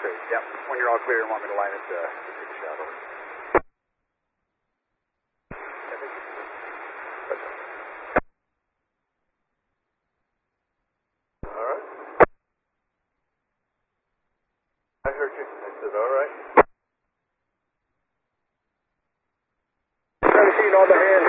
Great. Yep. When you're all clear and want me to line it, take a shot over. All right. I heard you. I said, all right. 17 on the hand.